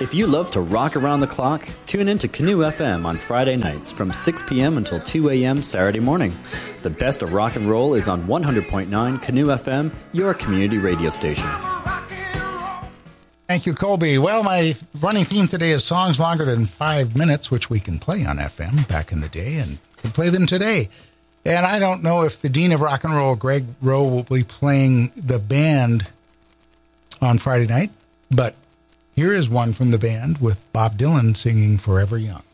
If you love to rock around the clock, tune in to Canoe FM on Friday nights from 6 p.m. until 2 a.m. Saturday morning. The best of rock and roll is on 100.9 Canoe FM, your community radio station. Thank you, Colby. Well, my running theme today is songs longer than 5 minutes, which we can play on FM back in the day and can play them today. And I don't know if the Dean of Rock and Roll, Greg Rowe, will be playing the band on Friday night, but here is one from the band with Bob Dylan singing Forever Young.